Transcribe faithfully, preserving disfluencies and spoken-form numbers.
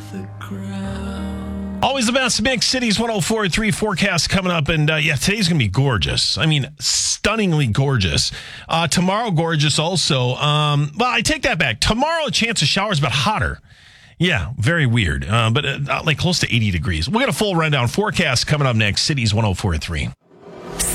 Always the best mix. Cities one oh four point three forecast coming up. And uh, yeah, today's going to be gorgeous. I mean, stunningly gorgeous. Uh, tomorrow, gorgeous also. Um, well, I take that back. Tomorrow, a chance of showers, but hotter. Yeah, very weird. Uh, but uh, like close to eighty degrees. We'll get a full rundown forecast coming up next. Cities one oh four point three.